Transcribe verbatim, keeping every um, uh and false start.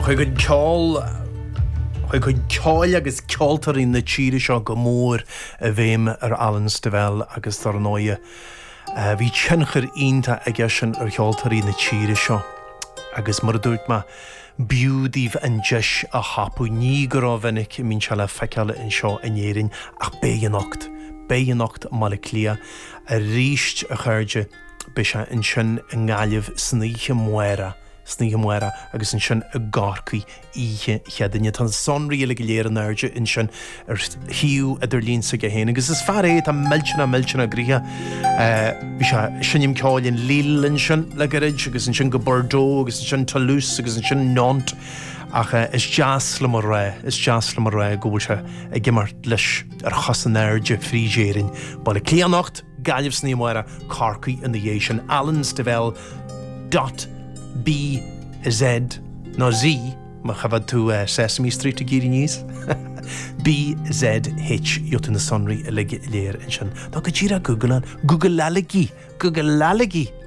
Chuig an ceol chuig an ceol agus ceoltarí na tíre seo go mór a bhéim ar Alan Stivell agus tar an óie. Bhí tsinchar ionta aige sin ar ceoltarí na tíre seo agus mar dúirt ma biúdíh an deis a hapú ní go rá bhenig mín se le feiceala in seo in éirin ach béanacht béanacht mala clia a ríist a chuirde be se in sin an gáileh sníe muera sníe muera agus in sin a gárcaí ihe cheadaine tan sonraíla go léir an airde in sin ar hiú idir línsa go héana agus is fear é tá milltena milltena gríthe bhí se sinnim ceáilín lílan sin le garid agus in sin go Bordeaux agus in sin Toulouse agus in sin Nantes ach is jazz le mar ré is jazz le mar ré go se ag gimmart leis ar chasan airde frígéirin ba le clíanacht gáileh sníe muera cárcaí in the Asian Alan Stivell dot B Z no Z ma chafad tú uh, Sesame Street a gíri níos B Z H jut in the sonry a ligi léir in sin. Tá go tíra Google Google lalagi Google lalagi